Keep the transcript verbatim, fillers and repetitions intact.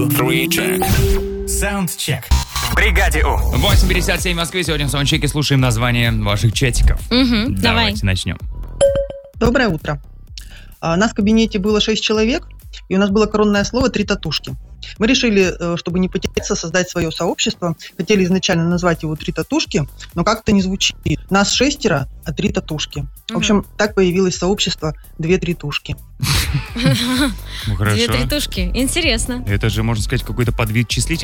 Саундчек. В бригаде У. восемь пятьдесят семь в Москве. Сегодня в саундчеке слушаем название ваших чатиков. Угу, давай. Давайте начнем. Доброе утро. А, нас в кабинете было шесть человек, и у нас было коронное слово «три татушки». Мы решили, чтобы не потеряться, создать свое сообщество. Хотели изначально назвать его «Три татушки», но как-то не звучит. Нас шестеро, а три татушки. В общем, так появилось сообщество «Две тритушки». Ну, хорошо. Две тритушки. Интересно. Это же, можно сказать, какой-то подвид числителя.